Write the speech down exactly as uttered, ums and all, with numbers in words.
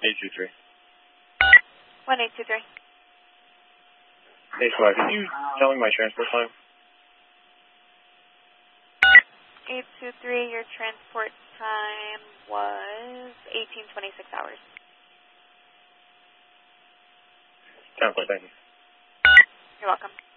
eight two three. one eight two three. Hey, Swag, can you tell me my transport time? eight two three, your transport time was eighteen twenty-six hours. ten four, thank you. You're welcome.